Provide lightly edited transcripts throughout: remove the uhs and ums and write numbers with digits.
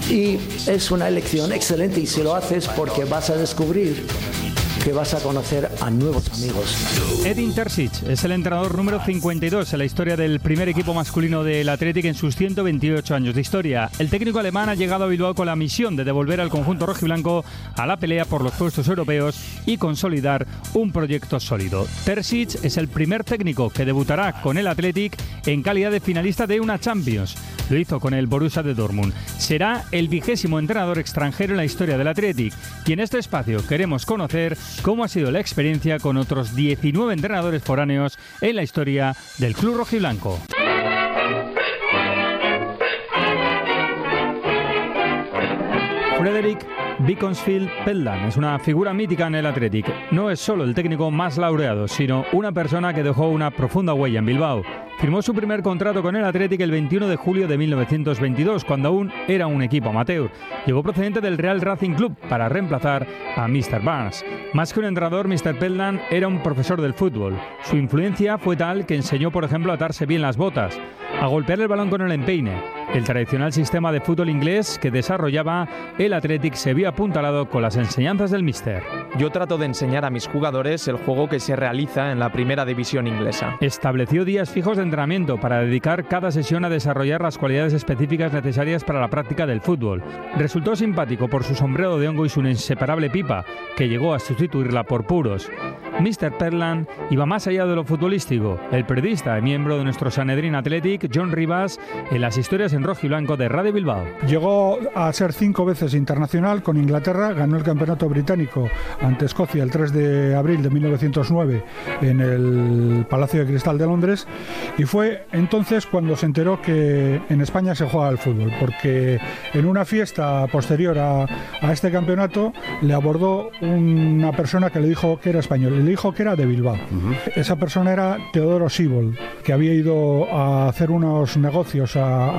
Y es una elección excelente, y si lo haces porque vas a descubrir que vas a conocer a nuevos amigos. Edin Terzic es el entrenador número 52 en la historia del primer equipo masculino del Athletic en sus 128 años de historia. El técnico alemán ha llegado a Bilbao con la misión de devolver al conjunto rojiblanco a la pelea por los puestos europeos y consolidar un proyecto sólido. Terzic es el primer técnico que debutará con el Athletic en calidad de finalista de una Champions. Lo hizo con el Borussia de Dortmund. Será el 20º entrenador extranjero en la historia del Athletic. Y en este espacio queremos conocer cómo ha sido la experiencia con otros 19 entrenadores foráneos en la historia del club rojiblanco. Frederick Beaconsfield Pelland es una figura mítica en el Athletic. No es solo el técnico más laureado, sino una persona que dejó una profunda huella en Bilbao. Firmó su primer contrato con el Athletic el 21 de julio de 1922, cuando aún era un equipo amateur. Llegó procedente del Real Racing Club para reemplazar a Mr. Barnes. Más que un entrenador, Mr. Pelland era un profesor del fútbol. Su influencia fue tal que enseñó, por ejemplo, a atarse bien las botas, a golpear el balón con el empeine. El tradicional sistema de fútbol inglés que desarrollaba el Athletic se vio apuntalado con las enseñanzas del míster. Yo trato de enseñar a mis jugadores el juego que se realiza en la primera división inglesa. Estableció días fijos de entrenamiento para dedicar cada sesión a desarrollar las cualidades específicas necesarias para la práctica del fútbol. Resultó simpático por su sombrero de hongo y su inseparable pipa, que llegó a sustituirla por puros. Mr. Pelland iba más allá de lo futbolístico. El periodista y miembro de nuestro Sanedrín Athletic, John Rivas, en las historias en rojiblanco de Radio Bilbao. Llegó a ser 5 veces internacional con Inglaterra, ganó el campeonato británico ante Escocia el 3 de abril de 1909 en el Palacio de Cristal de Londres, y fue entonces cuando se enteró que en España se juega al fútbol, porque en una fiesta posterior a este campeonato le abordó una persona que le dijo que era español, y le dijo que era de Bilbao. Esa persona era Teodoro Siebold, que había ido a hacer unos negocios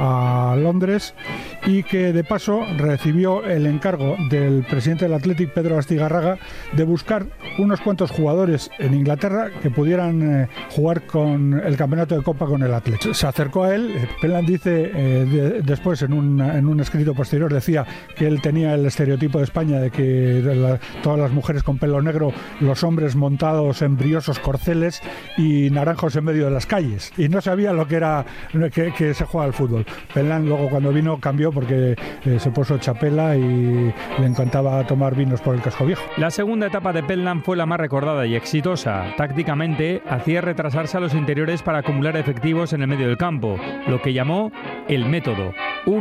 a Londres y que de paso recibió el encargo del presidente del Athletic, Pedro Astigarraga, de buscar unos cuantos jugadores en Inglaterra que pudieran jugar con el campeonato de Copa con el Athletic. Se acercó a él. Pelland dice después en un escrito posterior, decía que él tenía el estereotipo de España de que todas las mujeres con pelo negro, los hombres montados en briosos corceles y naranjos en medio de las calles, y no sabía lo que era que se juega al fútbol. Pelland luego, cuando vino, cambió porque se puso chapela y le encantaba tomar vinos por el casco viejo. La segunda etapa de Pelland fue la más recordada y exitosa. Tácticamente hacía retrasarse a los interiores para acumular efectivos en el medio del campo, lo que llamó el método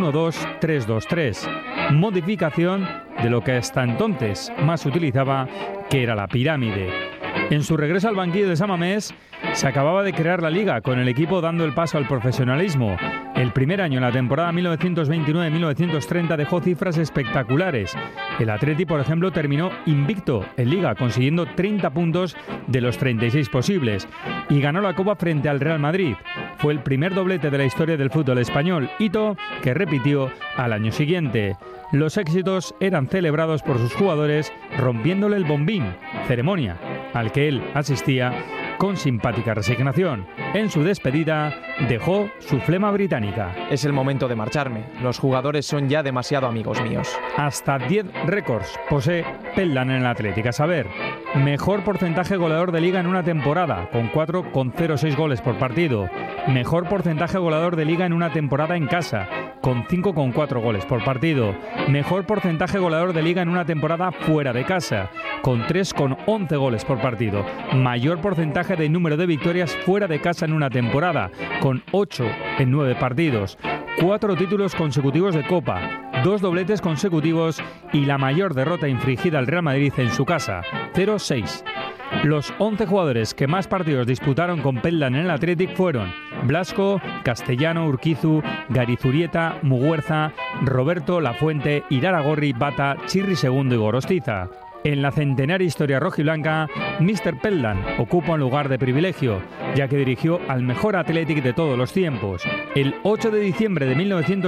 1-2-3-2-3, modificación de lo que hasta entonces más utilizaba, que era la pirámide. En su regreso al banquillo de San Mamés, se acababa de crear la liga, con el equipo dando el paso al profesionalismo. El primer año, en la temporada 1929-1930, dejó cifras espectaculares. El Athletic, por ejemplo, terminó invicto en liga, consiguiendo 30 puntos de los 36 posibles, y ganó la Copa frente al Real Madrid. Fue el primer doblete de la historia del fútbol español, hito que repitió al año siguiente. Los éxitos eran celebrados por sus jugadores rompiéndole el bombín, ceremonia al que él asistía con simpática resignación. En su despedida dejó su flema británica. Es el momento de marcharme. Los jugadores son ya demasiado amigos míos. Hasta 10 récords posee Pelland en el Athletic, a saber: mejor porcentaje goleador de liga en una temporada, con 4,06 goles por partido. Mejor porcentaje goleador de liga en una temporada en casa, con 5,4 goles por partido. Mejor porcentaje goleador de liga en una temporada fuera de casa, con 3,11 goles por partido. Mayor porcentaje de número de victorias fuera de casa en una temporada, con 8 en 9 partidos. 4 títulos consecutivos de Copa, 2 dobletes consecutivos y la mayor derrota infligida al Real Madrid en su casa, 0-6. Los 11 jugadores que más partidos disputaron con Pelland en el Athletic fueron Blasco, Castellano, Urquizu, Garizurieta, Muguerza, Roberto, Lafuente, Iraragorri, Bata, Chirri II y Gorostiza. En la centenaria historia rojiblanca, Mr. Pelland ocupa un lugar de privilegio, ya que dirigió al mejor Athletic de todos los tiempos. El 8 de diciembre de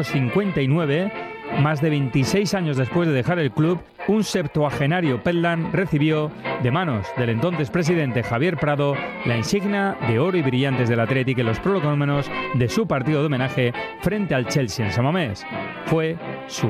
1959, más de 26 años después de dejar el club, un septuagenario Pelland recibió, de manos del entonces presidente Javier Prado, la insignia de oro y brillantes del Athletic en los prolegómenos de su partido de homenaje frente al Chelsea en San Mamés. Fue su